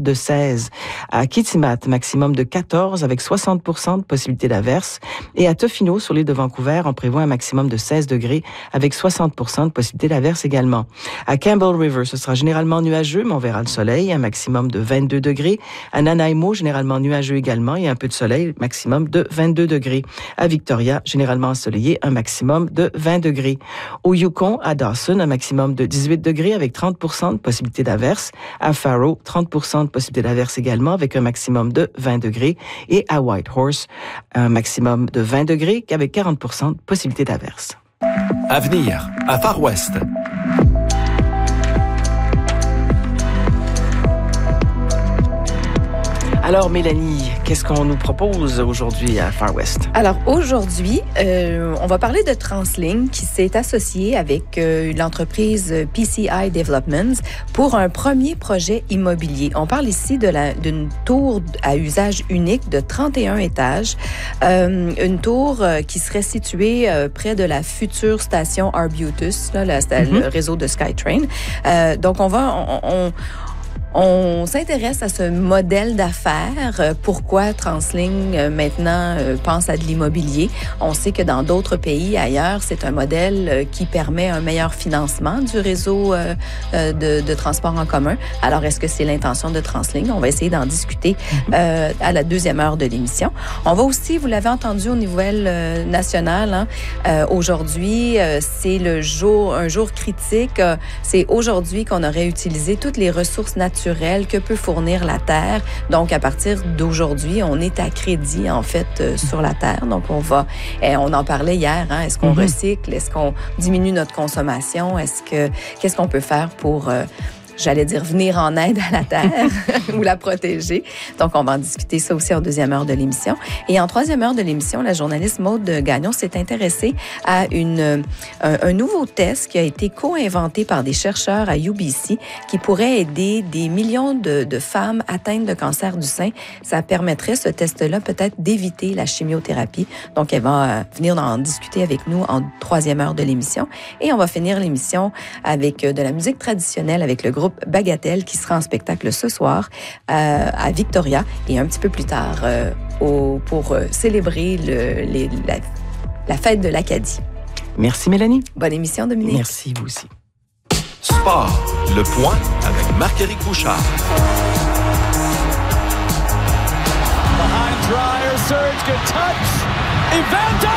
de 16. À Kitimat, maximum de 14 avec 60% de possibilité d'averse. Et à Tofino, sur l'île de Vancouver, on prévoit un maximum de 16 degrés avec 60% de possibilité d'averse également. À Campbell River, ce sera généralement nuageux, mais on verra le soleil, un maximum de 22 degrés. À Nanaimo, généralement nuageux également et un peu de soleil, maximum de 22 degrés. À Victoria, généralement ensoleillé, un maximum de 20 degrés. Au Yukon, à Dawson, un maximum de 18 degrés avec 30% de possibilité d'averse. À Faro, 30% de possibilité d'averse également avec un maximum de 20 degrés. Et à Whitehorse, un maximum de 20 degrés avec 40% de possibilité d'averse. Avenir, à Far West. Alors, Mélanie, qu'est-ce qu'on nous propose aujourd'hui à Far West? Alors, aujourd'hui, on va parler de TransLink qui s'est associé avec l'entreprise PCI Developments pour un premier projet immobilier. On parle ici d'une tour à usage unique de 31 étages, une tour qui serait située près de la future station Arbutus, là, le réseau de SkyTrain. Donc, on s'intéresse à ce modèle d'affaires. Pourquoi TransLink maintenant pense à de l'immobilier? On sait que dans d'autres pays ailleurs, c'est un modèle qui permet un meilleur financement du réseau de transport en commun. Alors, est-ce que c'est l'intention de TransLink? On va essayer d'en discuter à la deuxième heure de l'émission. On va aussi, vous l'avez entendu aux nouvelles nationales, aujourd'hui, c'est un jour critique. C'est aujourd'hui qu'on aurait utilisé toutes les ressources naturelles que peut fournir la Terre. Donc, à partir d'aujourd'hui, on est à crédit, en fait, sur la Terre. Donc, on en parlait hier, est-ce qu'on recycle? Est-ce qu'on diminue notre consommation? Qu'est-ce qu'on peut faire pour... j'allais dire venir en aide à la Terre ou la protéger. Donc, on va en discuter ça aussi en deuxième heure de l'émission. Et en troisième heure de l'émission, la journaliste Maude Gagnon s'est intéressée à un nouveau test qui a été co-inventé par des chercheurs à UBC qui pourrait aider des millions de femmes atteintes de cancer du sein. Ça permettrait, ce test-là, peut-être d'éviter la chimiothérapie. Donc, elle va venir en discuter avec nous en troisième heure de l'émission. Et on va finir l'émission avec de la musique traditionnelle avec le groupe Bagatelle qui sera en spectacle ce soir à Victoria et un petit peu plus tard pour célébrer la fête de l'Acadie. Merci Mélanie. Bonne émission Dominique. Merci vous aussi. Sport, le point avec Marc-Éric Bouchard. Behind Dreyer, Surge, good touch. Evander!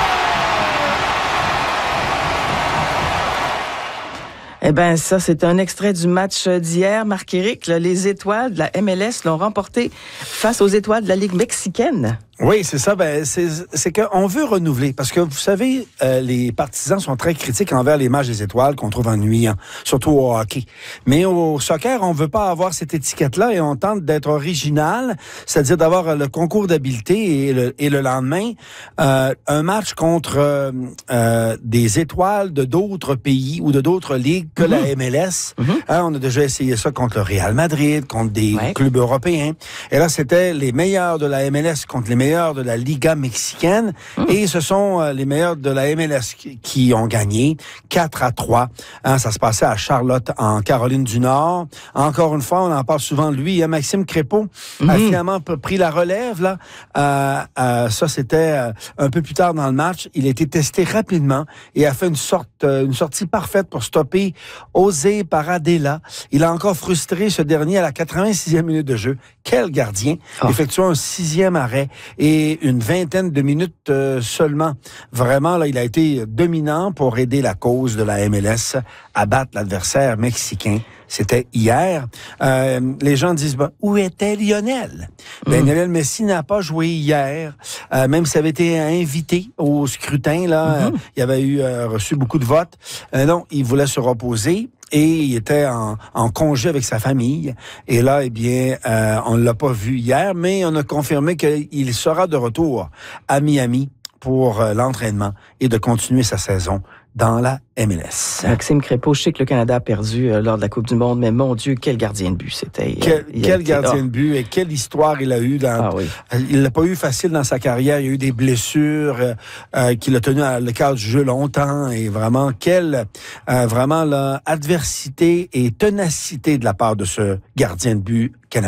Eh bien, ça, c'est un extrait du match d'hier. Marc-Éric, les Étoiles de la MLS l'ont remporté face aux Étoiles de la Ligue mexicaine. Oui, c'est ça. C'est qu'on veut renouveler. Parce que, vous savez, les partisans sont très critiques envers les matchs des Étoiles qu'on trouve ennuyants, surtout au hockey. Mais au soccer, on veut pas avoir cette étiquette-là et on tente d'être original, c'est-à-dire d'avoir le concours d'habileté et le lendemain, un match contre des étoiles de d'autres pays ou de d'autres ligues que la MLS. On a déjà essayé ça contre le Real Madrid, contre des clubs européens. Et là, c'était les meilleurs de la MLS contre les meilleurs de la Liga mexicaine et ce sont les meilleurs de la MLS qui ont gagné 4-3. Ça se passait à Charlotte, en Caroline du Nord. Encore une fois, on en parle souvent de lui. Maxime Crépeau a finalement pris la relève. Là, ça, c'était un peu plus tard dans le match. Il a été testé rapidement et a fait une sortie parfaite pour stopper José Paradela. Il a encore frustré ce dernier à la 86e minute de jeu. Quel gardien! Effectuant un 6e arrêt et une vingtaine de minutes seulement. Vraiment, là, il a été dominant pour aider la cause de la MLS à battre l'adversaire mexicain. C'était hier. Les gens disent, où était Lionel? Lionel Messi n'a pas joué hier, même s'il avait été invité au scrutin. Là, il avait reçu beaucoup de votes. Non, il voulait se reposer. Et il était en congé avec sa famille. Et là, on ne l'a pas vu hier, mais on a confirmé qu'il sera de retour à Miami pour l'entraînement et de continuer sa saison dans la MLS. Maxime Crépeau, je sais que le Canada a perdu lors de la Coupe du Monde, mais mon Dieu, quel gardien de but c'était. Quel gardien de but et quelle histoire il a eu. Il l'a pas eu facile dans sa carrière. Il y a eu des blessures qu'il a tenu à le cadre du jeu longtemps et vraiment adversité et ténacité de la part de ce gardien de but canadien.